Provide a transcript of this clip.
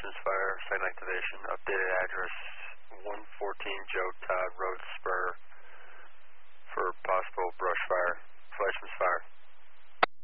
Flashman's Fire, site activation, updated address 114 Joe Todd Road Spur for possible brush fire. Flashman's Fire.